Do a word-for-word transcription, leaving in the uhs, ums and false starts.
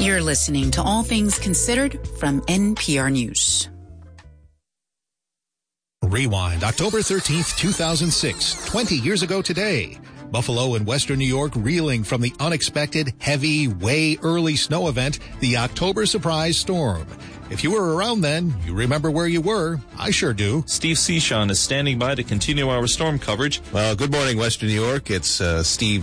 You're listening to All Things Considered from N P R News. Rewind, October thirteenth, two thousand six, twenty years ago today. Buffalo and Western New York reeling from the unexpected, heavy, way early snow event, the October Surprise Storm. If you were around then, you remember where you were. I sure do. Steve Seashon is standing by to continue our storm coverage. Well, good morning, Western New York. It's uh, Steve